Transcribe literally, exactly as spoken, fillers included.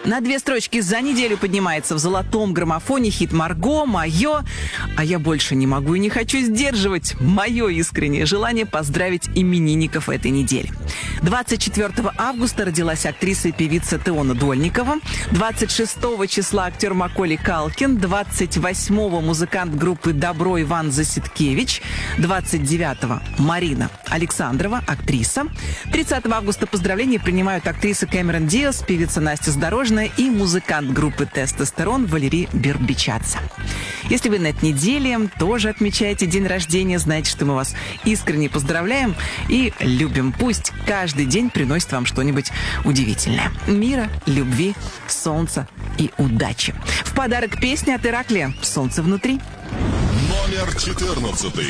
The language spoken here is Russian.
На две строчки за неделю поднимается в золотом граммофоне хит Марго «Мое». А я больше не могу и не хочу сдерживать мое искреннее желание поздравить именинников этой недели. двадцать четвёртого августа родилась актриса и певица Теона Дольникова. двадцать шестого числа актер Маколей Калкин. двадцать восьмого музыкант группы «Добро» Иван Заситкевич. двадцать девятого Марина Александрова, актриса. тридцатого августа поздравления принимают актриса Кэмерон Диас, певица Настя Задорожная и музыкант группы «Тестостерон» Валерий Бербичадзе. Если вы на этой неделе тоже отмечаете день рождения, знайте, что мы вас искренне поздравляем и любим. Пусть каждый день приносит вам что-нибудь удивительное. Мира, любви, солнца и удачи. В подарок песня от Ираклия «Солнце внутри». Номер четырнадцатый.